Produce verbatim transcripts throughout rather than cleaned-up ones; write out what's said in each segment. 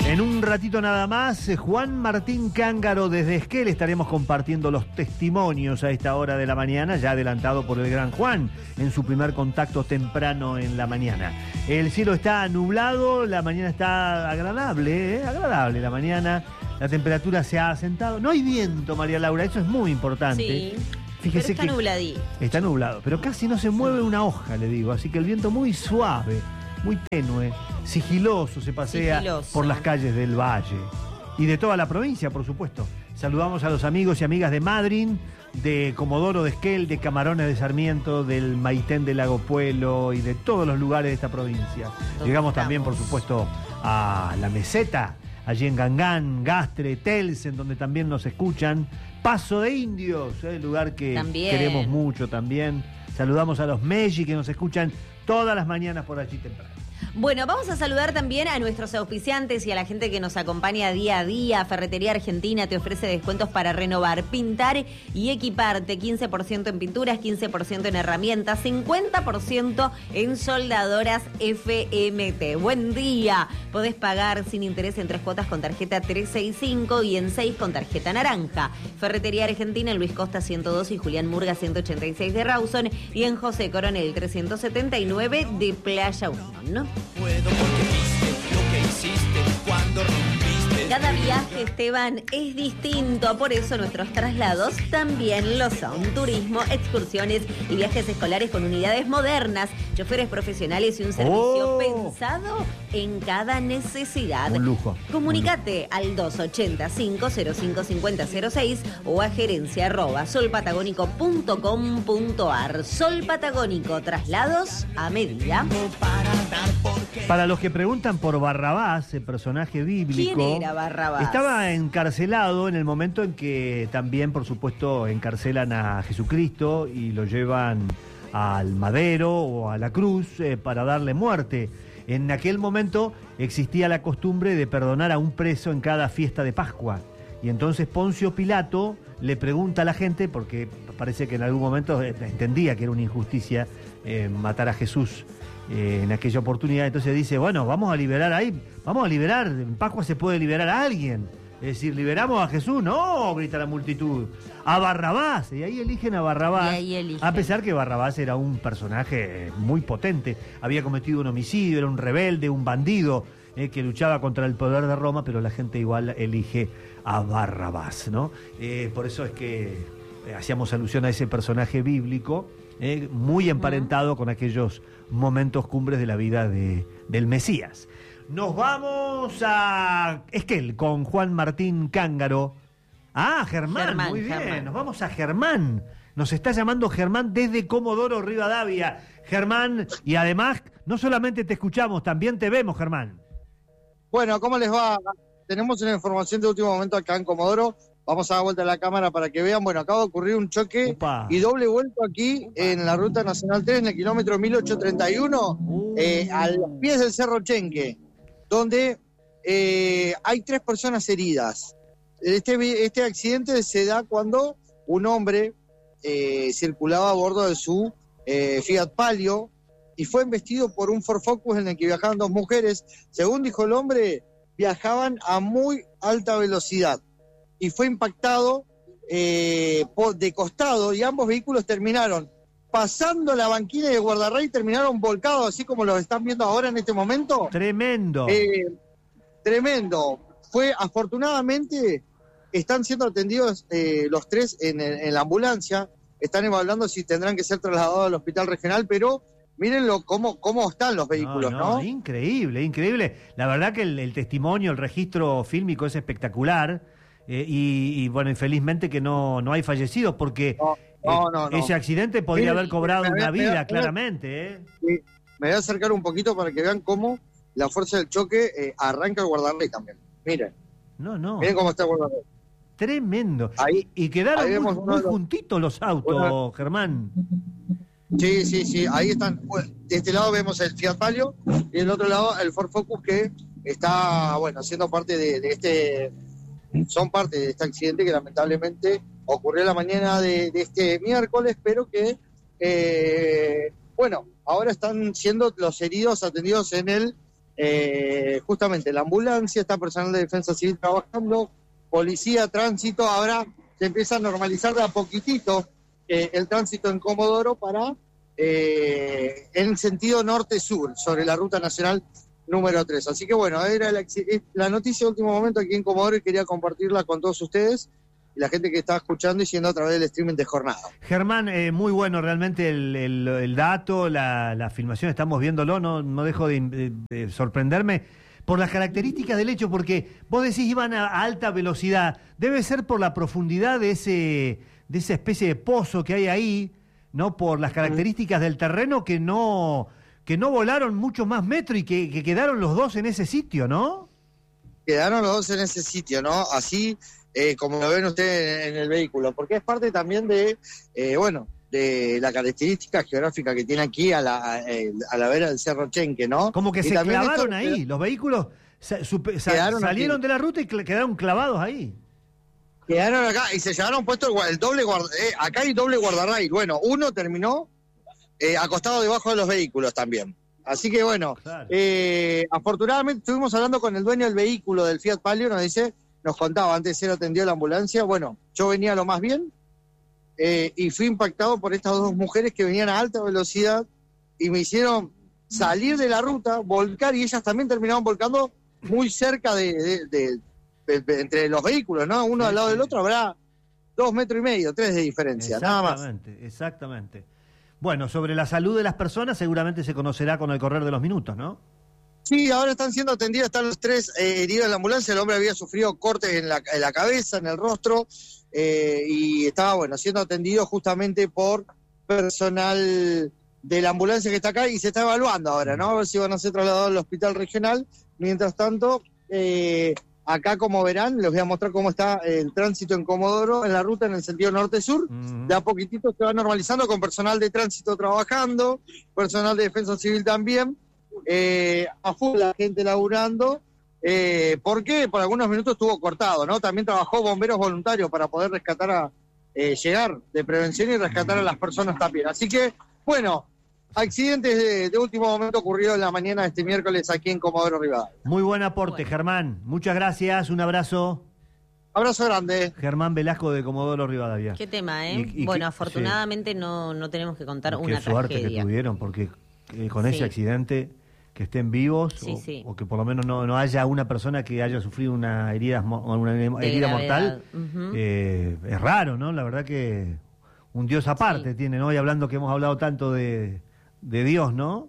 En un ratito nada más, Juan Martín Cángaro desde Esquel estaremos compartiendo los testimonios a esta hora de la mañana, ya adelantado por el gran Juan en su primer contacto temprano en la mañana. El cielo está nublado, la mañana está agradable, ¿eh? agradable la mañana, la temperatura se ha asentado, no hay viento, María Laura, eso es muy importante. Sí. Fíjese pero está que nubladito. Está nublado, pero casi no se mueve una hoja, le digo, así que el viento muy suave, muy tenue, sigiloso se pasea Sigiloso. por las calles del valle y de toda la provincia, por supuesto. Saludamos a los amigos y amigas de Madryn, de Comodoro de Esquel, de Camarones de Sarmiento, del Maitén de Lago Puelo y de todos los lugares de esta provincia. ¿Dónde Llegamos estamos? también, por supuesto, a La Meseta, allí en Gangán, Gastre, Telsen, donde también nos escuchan. Paso de Indios, el lugar que También. queremos mucho también. Saludamos a los Meji que nos escuchan todas las mañanas por allí temprano. Bueno, vamos a saludar también a nuestros auspiciantes y a la gente que nos acompaña día a día. Ferretería Argentina te ofrece descuentos para renovar, pintar y equiparte. quince por ciento en pinturas, quince por ciento en herramientas, cincuenta por ciento en soldadoras F M T. Buen día. Podés pagar sin interés en tres cuotas con tarjeta trescientos sesenta y cinco y en seis con tarjeta naranja. Ferretería Argentina en Luis Costa ciento dos y Julián Murga ciento ochenta y seis de Rawson y en José Coronel trescientos setenta y nueve de Playa Unión. Puedo porque viste lo que hiciste cuando rompiste. Cada viaje, Esteban, es distinto, por eso nuestros traslados también lo son. Turismo, excursiones y viajes escolares con unidades modernas, choferes profesionales y un servicio Oh. pensado en cada necesidad. Un lujo. Comunicate al dos ochenta, cinco cero cinco, cincuenta cero seis o a gerencia arroba solpatagónico punto com punto ar. Sol Patagónico, traslados a medida. Para dar porque Para los que preguntan por Barrabás, el personaje bíblico. ¿Quién era Barrabás? Estaba encarcelado en el momento en que también, por supuesto, encarcelan a Jesucristo y lo llevan al madero o a la cruz eh, para darle muerte. En aquel momento existía la costumbre de perdonar a un preso en cada fiesta de Pascua. Y entonces Poncio Pilato le pregunta a la gente, porque parece que en algún momento entendía que era una injusticia eh, matar a Jesús eh, en aquella oportunidad. Entonces dice, bueno, vamos a liberar ahí, vamos a liberar, en Pascua se puede liberar a alguien. Es decir, ¿liberamos a Jesús? No, grita la multitud. A Barrabás. Y ahí eligen a Barrabás. Y ahí eligen. A pesar que Barrabás era un personaje muy potente. Había cometido un homicidio, era un rebelde, un bandido eh, que luchaba contra el poder de Roma, pero la gente igual elige a Barrabás, ¿no? Eh, por eso es que eh, hacíamos alusión a ese personaje bíblico, eh, muy emparentado uh-huh. con aquellos momentos cumbres de la vida de, del Mesías. Nos vamos a Esquel con Juan Martín Cángaro. Ah, Germán, Germán, muy bien. Germán. Nos vamos a Germán. Nos está llamando Germán desde Comodoro Rivadavia. Germán, y además, no solamente te escuchamos, también te vemos, Germán. Bueno, ¿cómo les va? Tenemos una información de último momento acá en Comodoro. Vamos a dar vuelta a la cámara para que vean. Bueno, acaba de ocurrir un choque Upa. y doble vuelto aquí en la Ruta Nacional tres, en el kilómetro mil ochocientos treinta y uno, Uh. eh, a los pies del Cerro Chenque, donde eh, hay tres personas heridas. Este, este accidente se da cuando un hombre eh, circulaba a bordo de su eh, Fiat Palio y fue embestido por un Ford Focus en el que viajaban dos mujeres. Según dijo el hombre, viajaban a muy alta velocidad y fue impactado eh, por, de costado, y ambos vehículos terminaron pasando la banquina de guardarray y terminaron volcados, así como los están viendo ahora en este momento. Tremendo. Eh, tremendo. Fue, afortunadamente, están siendo atendidos eh, los tres en, en la ambulancia. Están evaluando si tendrán que ser trasladados al hospital regional, pero mírenlo cómo, cómo están los vehículos, ¿no? no, no increíble, increíble. La verdad que el, el testimonio, el registro fílmico es espectacular. Eh, y, y bueno, infelizmente que no, no hay fallecidos, porque No, no, no, eh, no. ese accidente podría Miren, haber cobrado me- me- una me- vida, me- claramente. ¿eh? Sí, me voy a acercar un poquito para que vean cómo la fuerza del choque eh, arranca el guardarray también. Miren, No, no. miren cómo está el guardarray. Tremendo. Ahí- y, y quedaron ahí muy, vemos uno muy de los- juntitos los autos, uno- Germán. Sí, sí, sí, ahí están. Bueno, de este lado vemos el Fiat Palio y del otro lado el Ford Focus, que está, bueno, siendo parte de, de este, son parte de este accidente que lamentablemente ocurrió la mañana de, de este miércoles, pero que, eh, bueno, ahora están siendo los heridos atendidos en el eh, justamente la ambulancia, está personal de defensa civil trabajando, policía, tránsito, ahora se empieza a normalizar de a poquitito eh, el tránsito en Comodoro para eh, en sentido norte-sur, sobre la ruta nacional número tres. Así que bueno, era la, la noticia de último momento aquí en Comodoro y quería compartirla con todos ustedes y la gente que está escuchando y siendo a través del streaming de Jornada. Germán, eh, muy bueno realmente el, el, el dato, la, la filmación, estamos viéndolo, no, no dejo de, de, de sorprenderme por las características del hecho, porque vos decís iban a, a alta velocidad, debe ser por la profundidad de ese de esa especie de pozo que hay ahí, ¿no? Por las características del terreno que no que no volaron muchos más metros y que, que quedaron los dos en ese sitio, ¿no? Quedaron los dos en ese sitio, ¿no? Así eh, como lo ven ustedes en, en el vehículo, porque es parte también de, eh, bueno, de la característica geográfica que tiene aquí a la, a, a la vera del Cerro Chenque, ¿no? Como que y se clavaron esto, ahí, los vehículos sa, super, sa, salieron aquí de la ruta y quedaron clavados ahí. Quedaron acá y se llevaron puesto el, el doble guarda, eh, acá hay doble guardarrail. Bueno, uno terminó eh, acostado debajo de los vehículos también. Así que bueno, claro. eh, afortunadamente estuvimos hablando con el dueño del vehículo del Fiat Palio, nos dice, nos contaba, antes de ser atendido la ambulancia, bueno, yo venía lo más bien eh, y fui impactado por estas dos mujeres que venían a alta velocidad y me hicieron salir de la ruta, volcar, y ellas también terminaron volcando muy cerca de, de, de, de, de entre los vehículos, ¿no? Uno sí, al lado sí. del otro habrá dos metros y medio, tres de diferencia, nada más. Exactamente, exactamente. Bueno, sobre la salud de las personas seguramente se conocerá con el correr de los minutos, ¿no? Sí, ahora están siendo atendidos, están los tres eh, heridos en la ambulancia. El hombre había sufrido cortes en la, en la cabeza, en el rostro, eh, y estaba, bueno, siendo atendido justamente por personal de la ambulancia que está acá y se está evaluando ahora, ¿no? A ver si van a ser trasladados al hospital regional. Mientras tanto, eh, acá, como verán, les voy a mostrar cómo está el tránsito en Comodoro, en la ruta en el sentido norte-sur. Uh-huh. De a poquitito se va normalizando con personal de tránsito trabajando, personal de defensa civil también. Eh, a full la gente laburando, eh, porque por algunos minutos estuvo cortado, ¿no? También trabajó bomberos voluntarios para poder rescatar a, eh, llegar de prevención y rescatar a las personas también. Así que, bueno, accidentes de, de último momento ocurrido en la mañana de este miércoles aquí en Comodoro Rivadavia. Muy buen aporte, bueno. Germán. Muchas gracias, un abrazo. Abrazo grande. Germán Velasco de Comodoro Rivadavia. Qué tema, ¿eh? Y, y bueno, que, afortunadamente sí. no, no tenemos que contar Qué una suerte tragedia. que tuvieron, porque eh, con sí. ese accidente, que estén vivos, sí, o, sí. o que por lo menos no, no haya una persona que haya sufrido una herida, una herida mortal, uh-huh. eh, es raro, ¿no? La verdad que un Dios aparte sí. tiene, ¿no? Y hablando que hemos hablado tanto de, de Dios, ¿no?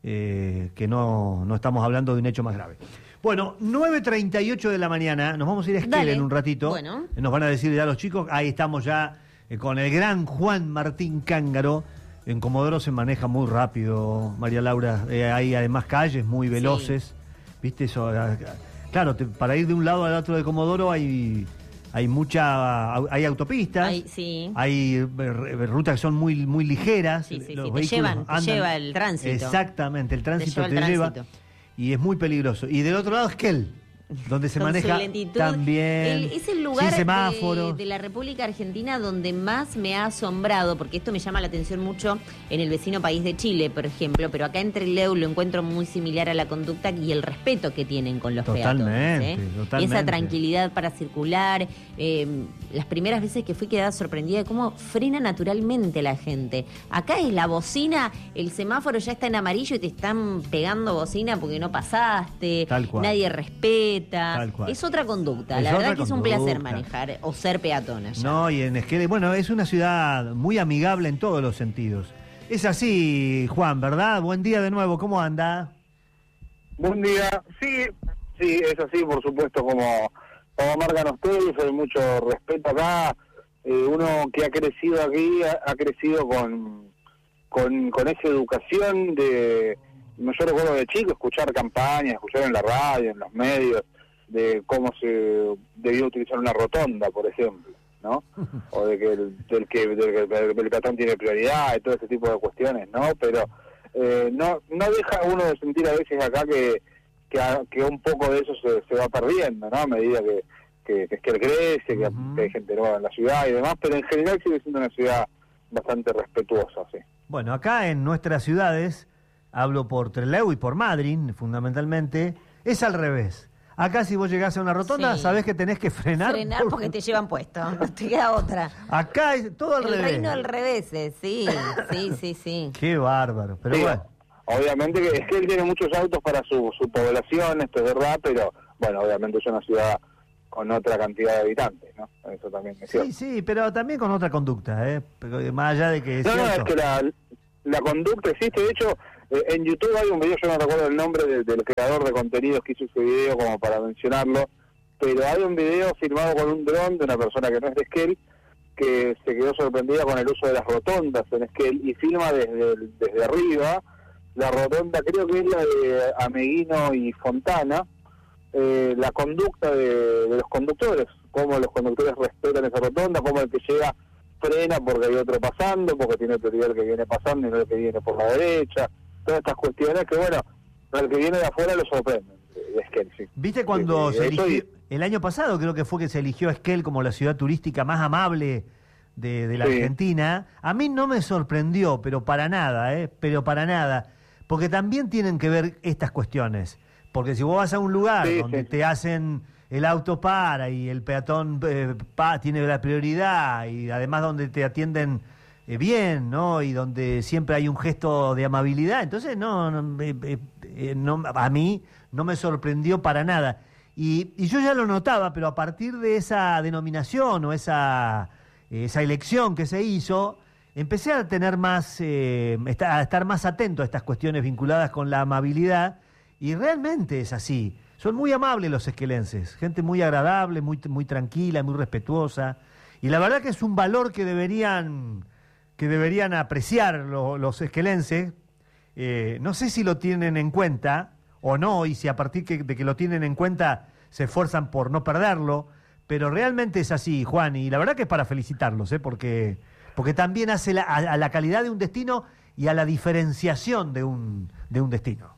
Eh, que no, no estamos hablando de un hecho más grave. Bueno, nueve treinta y ocho de la mañana, nos vamos a ir a Esquel en un ratito. Bueno. Nos van a decir ya los chicos, ahí estamos ya eh, con el gran Juan Martín Cángaro. En Comodoro se maneja muy rápido, María Laura. Eh, hay además calles muy veloces. Sí. ¿Viste eso? Claro, te, para ir de un lado al otro de Comodoro hay, hay mucha, hay autopistas, hay, sí. hay rutas que son muy, muy ligeras. Sí, sí, los sí. vehículos te llevan, andan, te lleva el tránsito. Exactamente, el tránsito te, te, lleva, te el lleva tránsito. Y es muy peligroso. Y del otro lado Esquel, donde se Con maneja su lentitud. también el, es el lugar sin semáforos. De, de la República Argentina donde más me ha asombrado, porque esto me llama la atención mucho en el vecino país de Chile, por ejemplo, pero acá en Trelew lo encuentro muy similar a la conducta y el respeto que tienen con los totalmente, peatones. ¿eh? Totalmente. Esa tranquilidad para circular. Eh, las primeras veces que fui quedaba sorprendida de cómo frena naturalmente la gente. Acá es la bocina, el semáforo ya está en amarillo y te están pegando bocina porque no pasaste. Tal cual. Nadie respeta. Tal cual. Es otra conducta. Es la otra verdad que conducta. es un placer manejar o ser peatón allá. No, y en Esquel, bueno, es una ciudad muy amigable en todos los sentidos. Es así, Juan, ¿verdad? Buen día de nuevo, ¿cómo anda? Buen día. Sí, sí, es así, por supuesto, como, como marcan ustedes, hay mucho respeto acá. Eh, uno que ha crecido aquí, ha, ha crecido con, con, con esa educación de... Yo recuerdo de chico escuchar campañas, escuchar en la radio, en los medios, de cómo se debía utilizar una rotonda, por ejemplo, ¿no? O de que el, del que del, del, del peatón tiene prioridad y todo ese tipo de cuestiones, ¿no? Pero eh, no no deja uno de sentir a veces acá que que, a, que un poco de eso se, se va perdiendo, ¿no? A medida que que, que, que crece, que, uh-huh. que hay gente nueva en la ciudad y demás, pero en general sigue siendo una ciudad bastante respetuosa, sí. Bueno, acá en nuestras ciudades hablo por Trelew y por Madryn, fundamentalmente, es al revés. Acá si vos llegás a una rotonda, Sí. sabés que tenés que frenar. Frenar porque te llevan puesto, no te queda otra. Acá es todo al El revés. reino al revés, eh, sí, sí, sí, sí. Qué bárbaro, pero Sí, bueno. obviamente que es que él tiene muchos autos para su, su población, esto es verdad, pero bueno, obviamente es una ciudad con otra cantidad de habitantes, ¿no? Eso también es cierto. Sí, sí, pero también con otra conducta, ¿eh? Pero más allá de que es No, no, es cierto. que la, la conducta existe. De hecho, eh, en YouTube hay un video, yo no recuerdo el nombre de- del creador de contenidos que hizo ese video como para mencionarlo, pero hay un video filmado con un dron de una persona que no es de Esquel, que se quedó sorprendida con el uso de las rotondas en Esquel y filma desde, el- desde arriba la rotonda, creo que es la de Ameguino y Fontana, eh, la conducta de, de los conductores, cómo los conductores respetan esa rotonda, cómo el que llega frena porque hay otro pasando, porque tiene prioridad el que viene pasando y no el que viene por la derecha, todas estas cuestiones que, bueno, al que viene de afuera lo sorprenden. Es que sí. ¿Viste cuando Sí, se eso eligió, y- el año pasado creo que fue que se eligió a Esquel como la ciudad turística más amable de, de la Sí. Argentina? A mí no me sorprendió, pero para nada, ¿eh? Pero para nada. Porque también tienen que ver estas cuestiones. Porque si vos vas a un lugar Sí, donde sí. te hacen el auto para y el peatón eh, pa, tiene la prioridad y además donde te atienden eh, bien, ¿no? Y donde siempre hay un gesto de amabilidad, entonces no, no, eh, eh, eh, no, a mí no me sorprendió para nada. Y, y yo ya lo notaba, pero a partir de esa denominación o esa, esa elección que se hizo, empecé a tener más, eh, esta- a estar más atento a estas cuestiones vinculadas con la amabilidad, y realmente es así. Son muy amables los esquelenses, gente muy agradable, muy, muy tranquila, muy respetuosa, y la verdad que es un valor que deberían, que deberían apreciar lo- los esquelenses. Eh, no sé si lo tienen en cuenta o no, y si a partir que- de que lo tienen en cuenta se esfuerzan por no perderlo, pero realmente es así, Juan, y la verdad que es para felicitarlos, ¿eh? porque, porque también hace la- a, a la calidad de un destino y a la diferenciación de un, de un destino.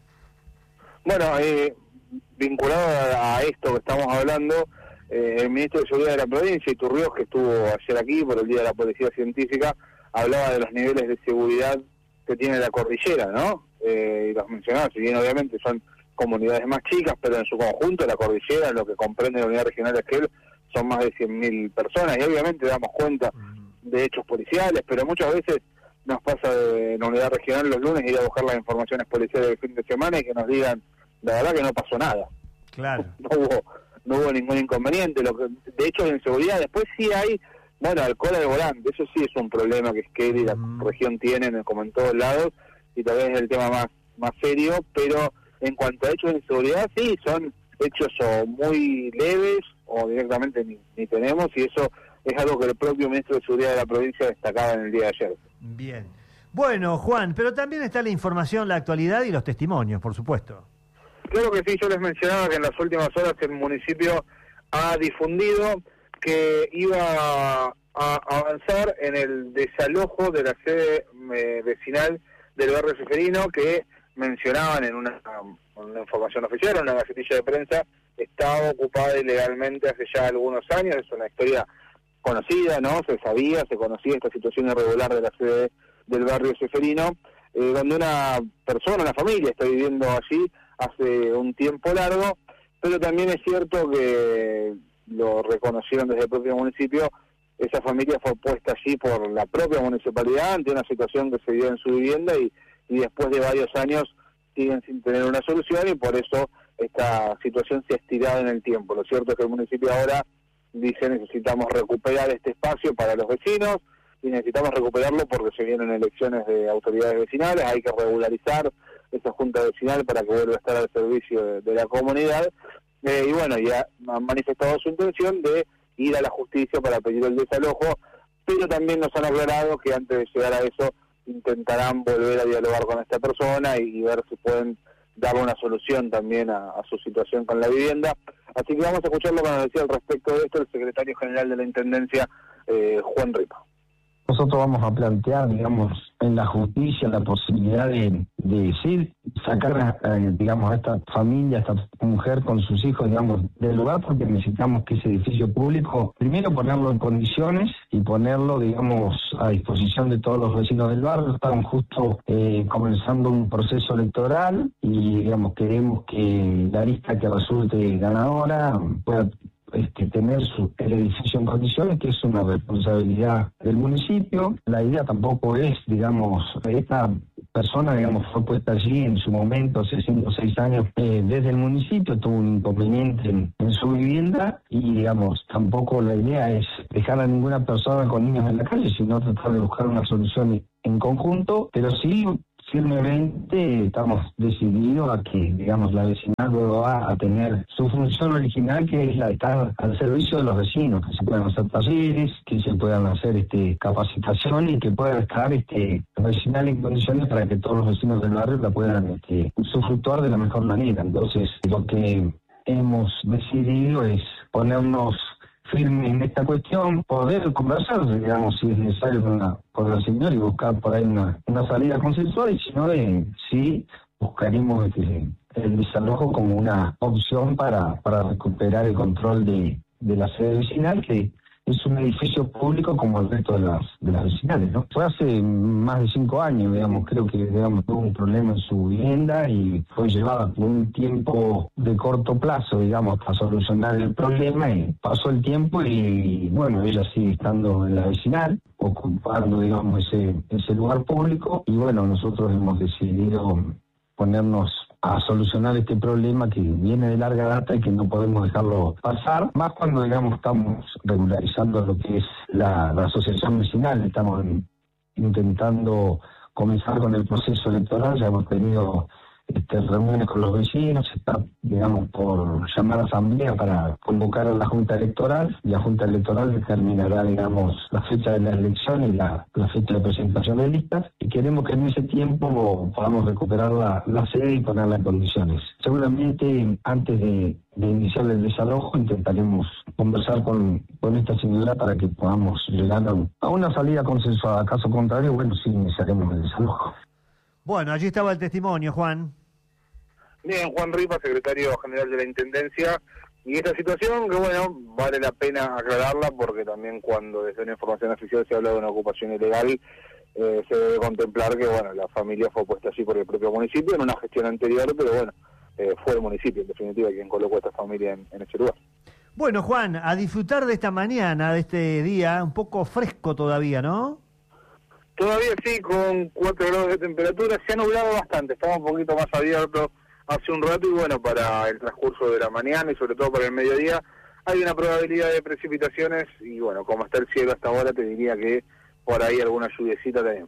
Bueno, eh, vinculado a, a esto que estamos hablando, eh, el ministro de Seguridad de la provincia, Iturriós, que estuvo ayer aquí por el Día de la Policía Científica, hablaba de los niveles de seguridad que tiene la cordillera, ¿no? Eh, y los mencionaba, si bien obviamente son comunidades más chicas, pero en su conjunto la cordillera, lo que comprende la unidad regional de Esquel, son más de cien mil personas, y obviamente damos cuenta de hechos policiales, pero muchas veces nos pasa de la unidad regional los lunes ir a buscar las informaciones policiales del fin de semana y que nos digan, la verdad que no pasó nada. Claro. No hubo no hubo ningún inconveniente. Lo que, de hecho, en seguridad después sí hay, bueno, alcohol al volante. Eso sí es un problema que Esquel y la Mm. región tienen, como en todos lados, y tal vez es el tema más, más serio, pero en cuanto a hechos de seguridad, sí, son hechos o muy leves o directamente ni, ni tenemos, y eso es algo que el propio ministro de Seguridad de la provincia destacaba en el día de ayer. Bien. Bueno, Juan, pero también está la información, la actualidad y los testimonios, por supuesto. Claro que sí, yo les mencionaba que en las últimas horas el municipio ha difundido que iba a, a avanzar en el desalojo de la sede eh, vecinal del barrio Ceferino, que mencionaban en una, una información oficial, en una gacetilla de prensa, estaba ocupada ilegalmente hace ya algunos años. Es una historia conocida, ¿no? Se sabía, se conocía esta situación irregular de la sede del barrio Ceferino, eh, donde una persona, una familia está viviendo allí hace un tiempo largo, pero también es cierto que lo reconocieron desde el propio municipio, esa familia fue puesta allí por la propia municipalidad ante una situación que se dio en su vivienda y, y después de varios años siguen sin tener una solución, y por eso esta situación se ha estirado en el tiempo. Lo cierto es que el municipio ahora dice necesitamos recuperar este espacio para los vecinos y necesitamos recuperarlo porque se vienen elecciones de autoridades vecinales, hay que regularizar esa junta vecinal para que vuelva a estar al servicio de, de la comunidad, eh, y bueno, ya han manifestado su intención de ir a la justicia para pedir el desalojo, pero también nos han aclarado que antes de llegar a eso intentarán volver a dialogar con esta persona y, y ver si pueden darle una solución también a, a su situación con la vivienda. Así que vamos a escuchar lo que nos decía al respecto de esto el secretario general de la Intendencia, eh, Juan Ripa. Nosotros vamos a plantear, digamos, en la justicia la posibilidad de, de sí, sacar, eh, digamos, a esta familia, a esta mujer con sus hijos, digamos, del lugar, porque necesitamos que ese edificio público, primero ponerlo en condiciones y ponerlo, digamos, a disposición de todos los vecinos del barrio. Estamos justo eh, comenzando un proceso electoral y, digamos, queremos que la lista que resulte ganadora pueda Este, tener su, el edificio en condiciones, que es una responsabilidad del municipio. La idea tampoco es, digamos, esta persona, digamos, fue puesta allí en su momento, hace cinco o seis años, eh, desde el municipio, tuvo un inconveniente en, en su vivienda y, digamos, tampoco la idea es dejar a ninguna persona con niños en la calle, sino tratar de buscar una solución en conjunto, pero sí firmemente estamos decididos a que, digamos, la vecinal va a tener su función original, que es la de estar al servicio de los vecinos, que se puedan hacer talleres, que se puedan hacer este capacitaciones y que pueda estar este vecinal en condiciones para que todos los vecinos del barrio la puedan este, usufructuar de la mejor manera. Entonces, lo que hemos decidido es ponernos firme en esta cuestión, poder conversar, digamos, si es necesario con la, con la señora y buscar por ahí una, una salida consensual, y si no, eh, sí buscaremos este, el desalojo como una opción para, para recuperar el control de, de la sede vecinal, que es un edificio público como el resto de las de las vecinales, ¿no? Fue hace más de cinco años, digamos, creo que digamos, tuvo un problema en su vivienda y fue llevada por un tiempo de corto plazo, digamos, para solucionar el problema, y pasó el tiempo y, bueno, ella sigue estando en la vecinal, ocupando, digamos, ese, ese lugar público, y bueno, nosotros hemos decidido ponernos a solucionar este problema que viene de larga data y que no podemos dejarlo pasar, más cuando, digamos, estamos regularizando lo que es la, la asociación vecinal. Estamos en, intentando comenzar con el proceso electoral, ya hemos tenido este, reuniones con los vecinos, está, digamos, por llamar a asamblea para convocar a la Junta Electoral, y la Junta Electoral determinará, digamos, la fecha de la elección y la, la fecha de presentación de listas, y queremos que en ese tiempo podamos recuperar la, la sede y ponerla en condiciones. Seguramente antes de, de iniciar el desalojo intentaremos conversar con, con esta señora para que podamos llegar a, a una salida consensuada. Caso contrario, bueno, sí iniciaremos el desalojo. Bueno, allí estaba el testimonio, Juan. Bien, Juan Ripa, secretario general de la Intendencia, y esta situación que, bueno, vale la pena aclararla porque también cuando desde una información oficial se habla de una ocupación ilegal, eh, se debe contemplar que, bueno, la familia fue puesta así por el propio municipio en una gestión anterior, pero bueno, eh, fue el municipio en definitiva quien colocó a esta familia en, en ese lugar. Bueno, Juan, a disfrutar de esta mañana, de este día, un poco fresco todavía, ¿no? Todavía sí, con cuatro grados de temperatura, se ha nublado bastante, estamos un poquito más abiertos hace un rato, y bueno, para el transcurso de la mañana y sobre todo para el mediodía hay una probabilidad de precipitaciones, y bueno, como está el cielo hasta ahora, te diría que por ahí alguna lluviecita tenemos.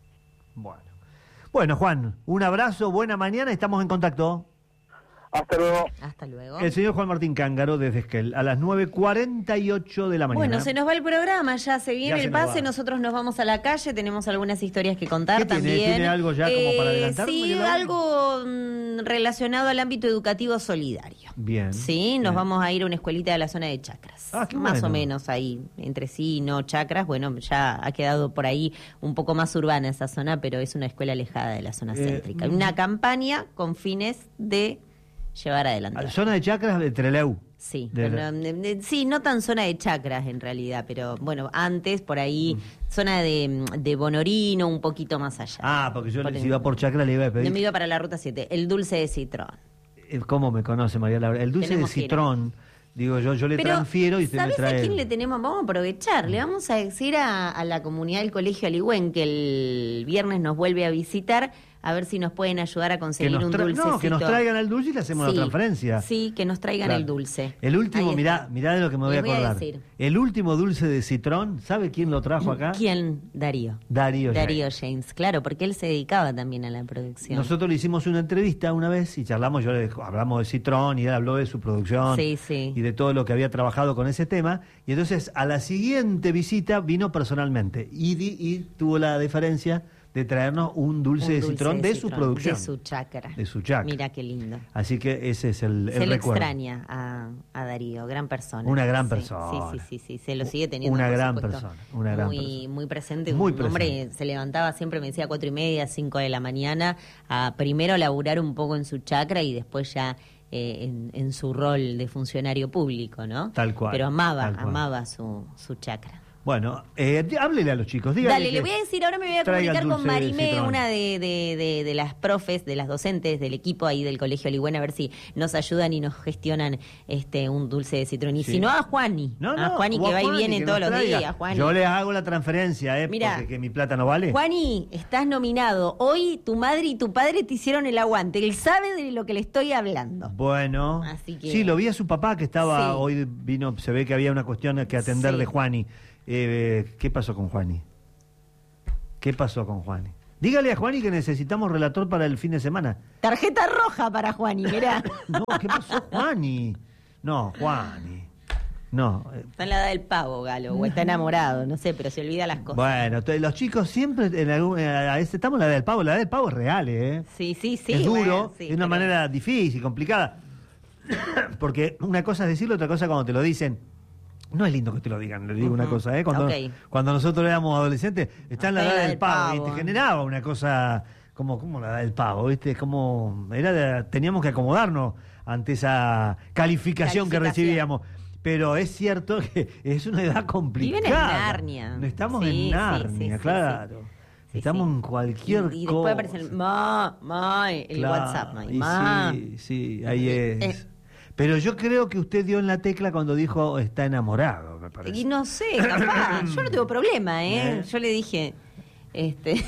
Bueno, bueno, Juan, un abrazo, buena mañana, estamos en contacto. Hasta luego. Hasta luego. El señor Juan Martín Cángaro desde Esquel, a las nueve cuarenta y ocho de la mañana. Bueno, se nos va el programa, ya se viene Ya el se nos pase, va. nosotros nos vamos a la calle, tenemos algunas historias que contar ¿Qué tiene? también. ¿Tiene algo ya como para adelantar, Sí, María Laura? algo mm, relacionado al ámbito educativo solidario. Bien. Sí, nos bien. vamos a ir a una escuelita de la zona de Chacras. Ah, qué Más bueno. o menos ahí, entre sí y no Chacras. Bueno, ya ha quedado por ahí un poco más urbana esa zona, pero es una escuela alejada de la zona Eh, céntrica. Una campaña con fines de llevar adelante. A la zona de Chacras de Trelew. Sí, De- pero, mm, eh, sí, no tan zona de Chacras en realidad, pero bueno, antes por ahí, zona de, de Bonorino, un poquito más allá. Ah, porque yo Por le- si el- iba por Chacras le iba a Yo pedir. me iba para la ruta siete, el dulce de citrón. Eh, ¿Cómo me conoce María Laura? El dulce Tenemos de que ir. citrón, digo yo, yo le Pero, transfiero y usted me ¿sabes trae. a quién le tenemos? Vamos a aprovechar, le vamos a decir a, a la comunidad del Colegio Aligüen que el viernes nos vuelve a visitar, a ver si nos pueden ayudar a que conseguir nos un tra- dulcecito. No, que nos traigan el dulce y le hacemos Sí, la transferencia. Sí, que nos traigan Claro. el dulce. El último, Ahí mirá, está. mirá de lo que me voy a Les voy a acordar. decir. El último dulce de citrón, ¿sabe quién lo trajo acá? ¿Quién? Darío. Darío. Darío James. James, claro, porque él se dedicaba también a la producción. Nosotros le hicimos una entrevista una vez y charlamos, yo le hablamos de citrón y él habló de su producción Sí, sí. y de todo lo que había trabajado con ese tema. Y entonces a la siguiente visita vino personalmente y, di- y tuvo la deferencia de traernos un dulce, Un de dulce citrón de, su citrón, producción. De su chacra. De su chacra. Mira qué lindo. Así que ese es el, Se el le recuerdo. extraña a, a Darío, gran persona. Una gran Sí, persona. Sí, sí, sí, sí, se lo sigue teniendo. Una por gran supuesto, persona, una gran muy, persona. muy presente. Muy un hombre presente. se levantaba siempre, me decía cuatro y media, cinco de la mañana, a primero laburar un poco en su chacra y después ya eh, en, en su rol de funcionario público, ¿no? Tal cual, Pero amaba, tal cual. amaba su, su chacra. Bueno, eh, háblele a los chicos, dígale Dale, que le voy a decir, ahora me voy a traiga el comunicar con dulce de Marimé, citrón. una de, de, de, de las profes, de las docentes del equipo ahí del Colegio Ligüen, a ver si nos ayudan y nos gestionan este un dulce de citrón. Y Sí. si no, a Juani. No, no, a Juani o que a va y Juani viene que todos nos los traiga. días, Juani. Yo les hago la transferencia, ¿eh? Mira. Porque que mi plata no vale. Juani, estás nominado. Hoy tu madre y tu padre te hicieron el aguante. Él sabe de lo que le estoy hablando. Bueno, Así que- sí, lo vi a su papá que estaba, Sí. hoy vino, se ve que había una cuestión que atender Sí. de Juani. Eh, ¿Qué pasó con Juani? ¿Qué pasó con Juani? Dígale a Juani que necesitamos relator para el fin de semana. Tarjeta roja para Juani, mirá. No, ¿qué pasó, Juani? No, Juani. No. eh, Está en la edad del pavo, Galo, o está enamorado, no sé, pero se olvida las cosas. Bueno, t- los chicos siempre, en algún- eh, a este- estamos en la edad del pavo, la edad del pavo es real, ¿eh? Sí, sí, sí. es duro, bueno, sí, es una pero- manera difícil, complicada. Porque una cosa es decirlo, otra cosa cuando te lo dicen. No es lindo que te lo digan, le digo una Ujú, cosa, ¿eh? Cuando, ok. cuando nosotros éramos adolescentes, está en la Está edad del pavo, y te generaba una cosa como, como la edad del pavo, ¿viste? Como, era de- teníamos que acomodarnos ante esa calificación, que Calificación. recibíamos. Pero es cierto que es una edad complicada. Viven en Narnia. No estamos Sí, en sí, Narnia, sí, sí, claro. Sí, Estamos sí. en cualquier y, y cosa. después aparece el ma, ma, el Claro, WhatsApp, ma, y ma. Sí, sí, ahí Y- es. eh. Pero yo creo que usted dio en la tecla cuando dijo está enamorado, me parece. Y no sé, capaz. Yo no tengo problema, ¿eh? ¿Eh? Yo le dije, este,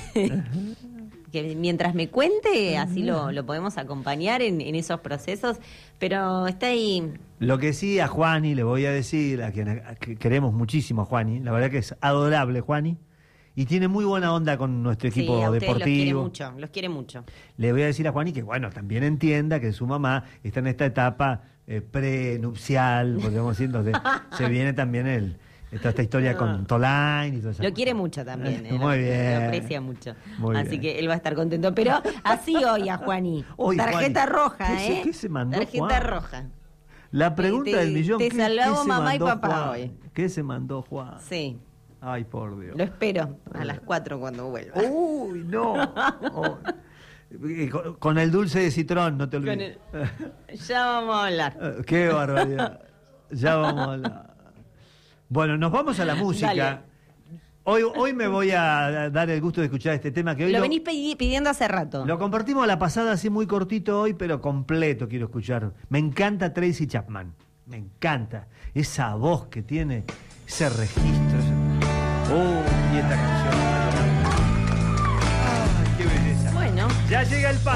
que mientras me cuente, así lo, lo podemos acompañar en, en esos procesos, pero está ahí. Lo que sí a Juani le voy a decir, a quien a- que queremos muchísimo a Juani, la verdad que es adorable Juani, y tiene muy buena onda con nuestro equipo Sí, a ustedes los quiere deportivo. mucho, los quiere mucho. Le voy a decir a Juani que, bueno, también entienda que su mamá está en esta etapa eh, prenupcial, podríamos decir, donde se viene también el, toda esta historia con Tolain y todo eso. Lo quiere mucho también, ¿eh? Muy Lo- bien. Lo aprecia mucho. Muy Así bien. que él va a estar contento. Pero así hoy a Juani. Hoy, Tarjeta Juani. roja, ¿Qué se- ¿eh? qué se mandó, Tarjeta Juan? roja. La pregunta Te- del millón, te ¿qué, salvamos qué se mamá y mandó papá Juan? hoy. ¿Qué se mandó Juan? Sí. Ay, por Dios. Lo espero a las cuatro cuando vuelva. Uy, no. Oh. Eh, Con, con el dulce de citrón, no te Con olvides. el- Ya vamos a hablar. Eh, Qué barbaridad. Ya vamos a hablar. Bueno, nos vamos a la música. Dale. Hoy, hoy me voy a dar el gusto de escuchar este tema que hoy Lo lo, venís pidi- pidiendo hace rato. lo compartimos a la pasada así muy cortito hoy, pero completo quiero escuchar. Me encanta Tracy Chapman. Me encanta. Esa voz que tiene, ese registro. ese- Oh, y esta canción. Ay, qué belleza. Bueno. Ya llega el